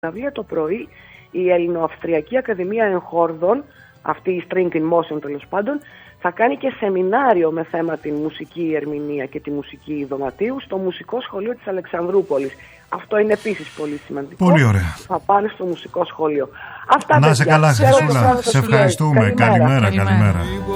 συναυλία το πρωί η Ελληνοαυστριακή Ακαδημία Εγχόρδων, αυτή η String in Motion τέλος πάντων, θα κάνει και σεμινάριο με θέμα τη μουσική ερμηνεία και τη μουσική δωματίου στο Μουσικό Σχολείο της Αλεξανδρούπολης. Αυτό είναι επίσης πολύ σημαντικό. Πολύ ωραία. Θα πάνε στο Μουσικό Σχολείο. Αυτά, να είσαι καλά, Χρυσούλα. Σε ευχαριστούμε. Καλημέρα.